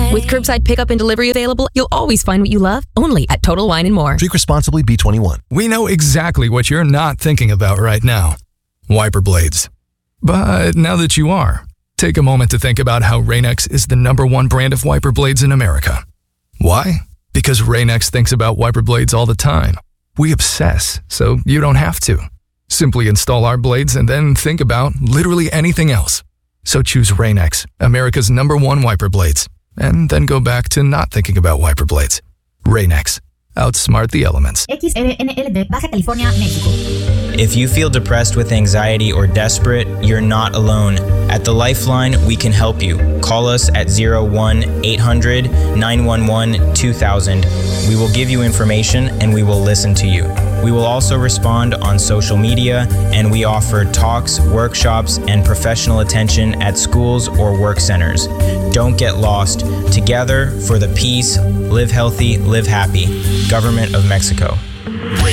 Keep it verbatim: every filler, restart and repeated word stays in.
With curbside pickup and delivery available, you'll always find what you love only at Total Wine and More. Drink responsibly. B twenty-one. We know exactly what you're not thinking about right now. Wiper blades. But now that you are, take a moment to think about how Rain-X is the number one brand of wiper blades in America. Why? Because Rain-X thinks about wiper blades all the time. We obsess, so you don't have to. Simply install our blades and then think about literally anything else. So choose Rain-X, America's number one wiper blades, and then go back to not thinking about wiper blades. Rain-X. Outsmart the elements. X L N L D, Baja California, Mexico. If you feel depressed with anxiety or desperate, you're not alone. At the Lifeline, we can help you. Call us at zero one eight hundred nine one one two thousand. We will give you information and we will listen to you. We will also respond on social media, and we offer talks, workshops, and professional attention at schools or work centers. Don't get lost. Together for the peace, live healthy, live happy. Government of Mexico.